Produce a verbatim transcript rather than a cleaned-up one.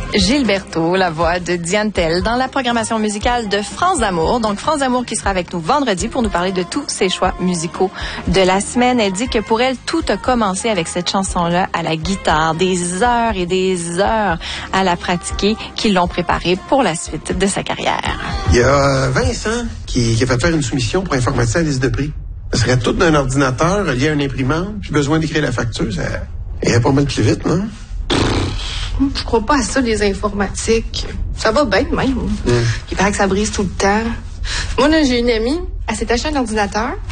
Gilberto, la voix de Diane Tell, dans la programmation musicale de France d'Amour. Donc, France d'Amour qui sera avec nous vendredi pour nous parler de tous ses choix musicaux de la semaine. Elle dit que pour elle, tout a commencé avec cette chanson-là à la guitare. Des heures et des heures à la pratiquer qui l'ont préparée pour la suite de sa carrière. Il y a Vincent qui, qui a fait faire une soumission pour informaticien à liste de prix. Ça serait tout d'un ordinateur lié à une imprimante, puis besoin d'écrire la facture. Ça irait pas mal plus vite, non? Je crois pas à ça, les informatiques. Ça va bien, même. Mm. Il paraît que ça brise tout le temps. Moi, là, j'ai une amie, elle s'est acheté un ordinateur,